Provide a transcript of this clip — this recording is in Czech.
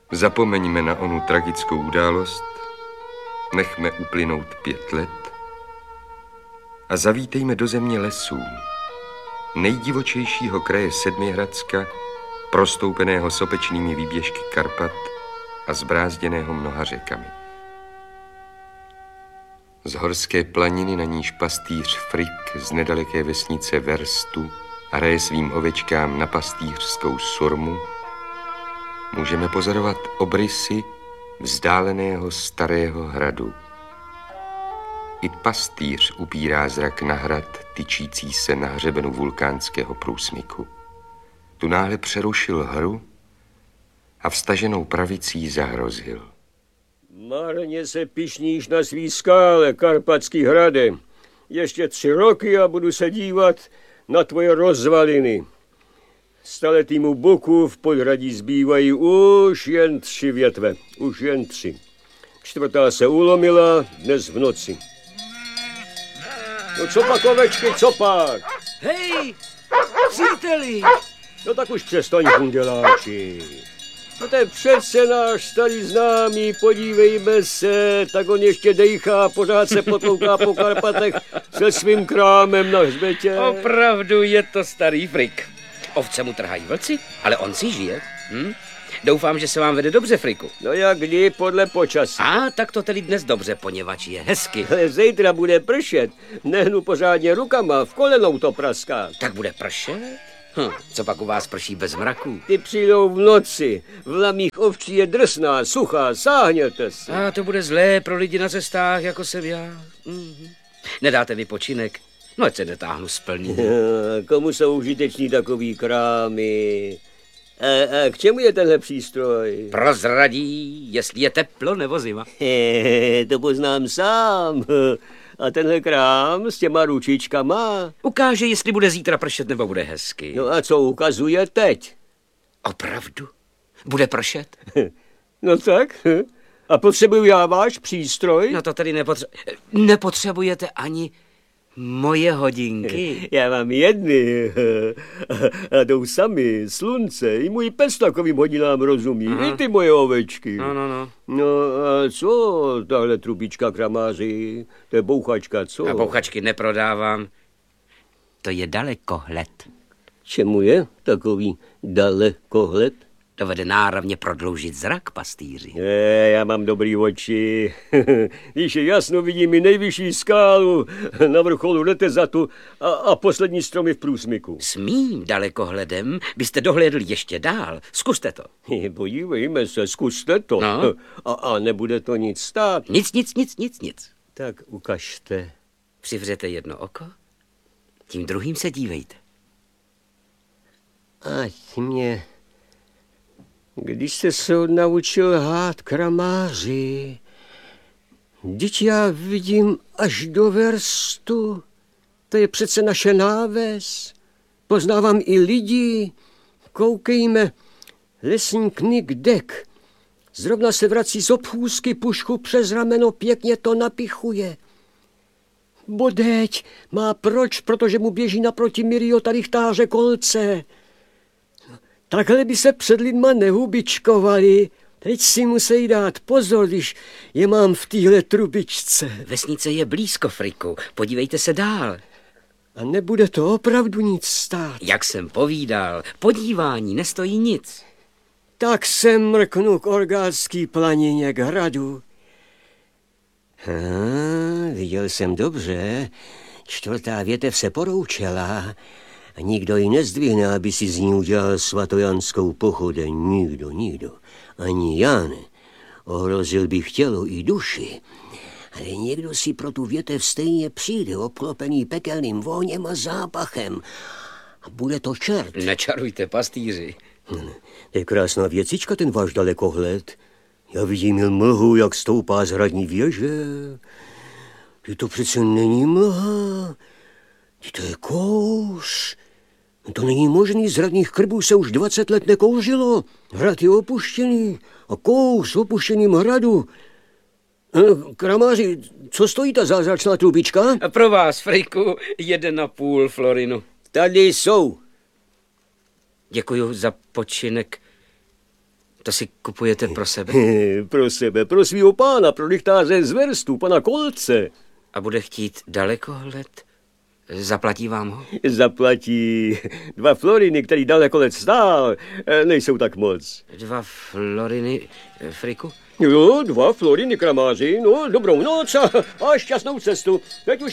Zapomeňme na onu tragickou událost, nechme uplynout 5 let a zavítejme do země lesů, nejdivočejšího kraje Sedmihradska, prostoupeného sopečnými výběžky Karpat a zbrázděného mnoha řekami. Z horské planiny, na níž pastýř Frik z nedaleké vesnice Verstu hraje svým ovečkám na pastýřskou surmu, můžeme pozorovat obrysy vzdáleného starého hradu. I pastýř upírá zrak na hrad, tyčící se na hřebenu vulkánského průsmyku. Tu náhle přerušil hru a vstaženou pravicí zahrozil. Marně se pyšníš na svý skále, Karpatský hrade. Ještě 3 roky a budu se dívat na tvoje rozvaliny. Staletýmu boku v podhradí zbývají už jen 3 větve. Už jen 3. 4. se ulomila dnes v noci. No co pak, ovečky, co pak? Hej, příteli! No tak už přestaň, kunděláči. No to je přece náš starý známý, podívejme se, tak on ještě dejchá, pořád se potlouká po Karpatech se svým krámem na hřbetě. Opravdu je to starý Frik. Ovce mu trhají vlci, ale on si žije. Doufám, že se vám vede dobře, Friku. No jak kdy, podle počasí. Tak to tedy dnes dobře, poněvadž je hezky. Ale zítra bude pršet, nehnu pořádně rukama, v kolenou to praská. Tak bude pršet? Co pak u vás prší bez mraků? Ty přijdou v noci, v lamích ovčí je drsná, suchá, sáhněte se. To bude zlé pro lidi na cestách, jako jsem já. Nedáte vypočinek? No ať se netáhnu z plní. Komu jsou užiteční takový krámy? A k čemu je tenhle přístroj? Prozradí, jestli je teplo nebo zima. To poznám sám. A tenhle krám s těma ručičkama? Ukáže, jestli bude zítra pršet nebo bude hezky. No a co ukazuje teď? Opravdu? Bude pršet? No tak. A potřebuju já váš přístroj? No to tedy nepotřebujete ani moje hodinky. Já mám jedny. A jdou sami, slunce. I můj pes takovým hodinám rozumí. I ty moje ovečky. No. No a co tahle trubička, kramáři? To je bouchačka, co? A bouchačky neprodávám. To je dalekohled. Čemu je takový dalekohled? Dovede náravně prodloužit zrak, pastýři. Já mám dobrý oči. Když jasno vidím i nejvyšší skálu na vrcholu Letezatu a poslední stromy v průsmyku. S mým dalekohledem byste dohlédli ještě dál. Zkuste to. Podívejme se, zkuste to. No. A nebude to nic stát. Nic. Tak ukažte. Přivřete jedno oko, tím druhým se dívejte. Ať mě... Když jste se naučil lhát, kramáři, vždyť já vidím až do Verstu. To je přece naše náves. Poznávám i lidi. Koukejme, lesník Nick Dek. Zrovna se vrací z obchůzky, pušku přes rameno, pěkně to napichuje. Bodeď má proč, protože mu běží naproti Miriota rychtáře kolce. Takhle by se před lidma nehubičkovali. Teď si musí dát pozor, když je mám v téhle trubičce. Vesnice je blízko, Friku. Podívejte se dál. A nebude to opravdu nic stát. Jak jsem povídal, podívání nestojí nic. Tak se mrknu k Orgátský planině, k hradu. Viděl jsem dobře. 4. větev se poroučela. A nikdo ji nezdvihne, aby si z ní udělal svatojanskou pochodeň. Nikdo. Ani já ne. Ohrozil bych tělo i duši. Ale někdo si pro tu větev stejně přijde, obklopený pekelným vóněm a zápachem. A bude to čert. Nečarujte, pastýři. To je krásná věcička, ten váš dalekohled. Já vidím jen mlhu, jak stoupá z hradní věže. To přece není mlha. To je kouř. To není možný, z hradních krbů se už 20 let nekouřilo. Hrad je opuštěný a kouř v opuštěným hradu. Kramáři, co stojí ta zázračná trubička? A pro vás, Friku, 1,5 florinu. Tady jsou. Děkuju za počinek. To si kupujete pro sebe? Pro sebe, pro svýho pána, pro lichtáře z Verstu, pana Kolce. A bude chtít dalekohled? Zaplatí vám ho? Zaplatí 2 floriny, který dalekolet stál, nejsou tak moc. 2 floriny, Friku? Jo, 2 floriny, kramáři, no, dobrou noc a šťastnou cestu. Teď už